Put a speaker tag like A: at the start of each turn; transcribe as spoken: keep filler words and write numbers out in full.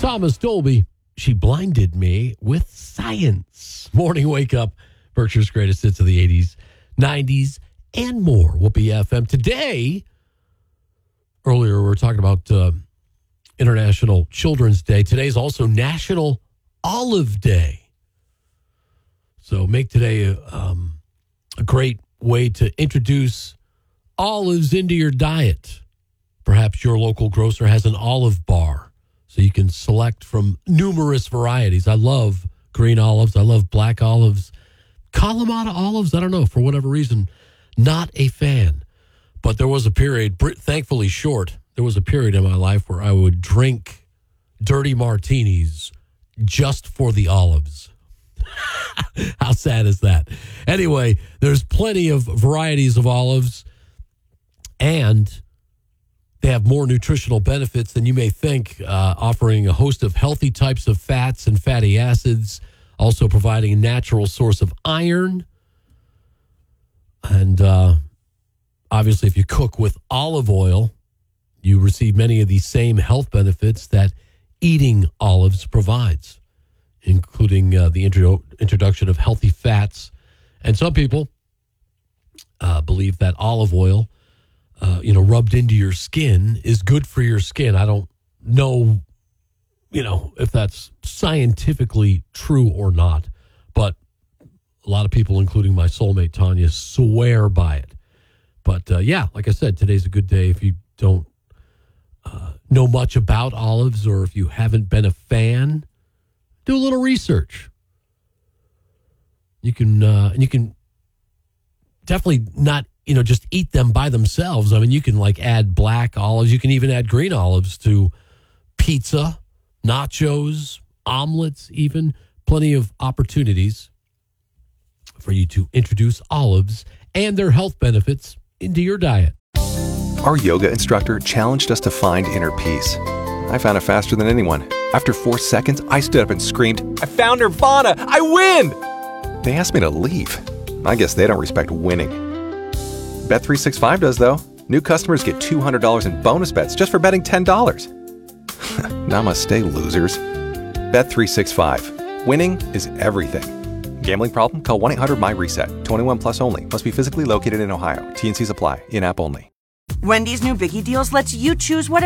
A: Thomas Dolby. She blinded me with science. Morning wake up. Berkshire's greatest hits of the eighties, nineties, and more. Whoopee F M. Today, earlier we were talking about uh, International Children's Day. Today's also National Olive Day. So make today a, um, a great way to introduce olives into your diet. Perhaps your local grocer has an olive bar, so you can select from numerous varieties. I love green olives. I love black olives. Kalamata olives, I don't know, for whatever reason, not a fan. But there was a period, thankfully short, there was a period in my life where I would drink dirty martinis just for the olives. How sad is that? Anyway, there's plenty of varieties of olives, and they have more nutritional benefits than you may think, uh, offering a host of healthy types of fats and fatty acids, also providing a natural source of iron. And uh, obviously, if you cook with olive oil, you receive many of the same health benefits that eating olives provides, including uh, the intro- introduction of healthy fats. And some people uh, believe that olive oil, uh, you know, rubbed into your skin is good for your skin. I don't know, you know, if that's scientifically true or not, but a lot of people, including my soulmate Tanya, swear by it. But uh, yeah, like I said, today's a good day if you don't uh, know much about olives, or if you haven't been a fan, do a little research. You can, uh, and you can definitely not, you know, just eat them by themselves. I mean, you can like add black olives. You can even add green olives to pizza, nachos, omelets, even. Plenty of opportunities for you to introduce olives and their health benefits into your diet.
B: Our yoga instructor challenged us to find inner peace. I found it faster than anyone. After four seconds, I stood up and screamed, "I found Nirvana! I win!" They asked me to leave. I guess they don't respect winning. Bet three sixty-five does, though. New customers get two hundred dollars in bonus bets just for betting ten dollars. Namaste, losers. Bet three sixty-five. Winning is everything. Gambling problem? Call one eight hundred my reset. twenty-one plus only. Must be physically located in Ohio. T and C's apply. In-app only.
C: Wendy's new Biggie Deals lets you choose whatever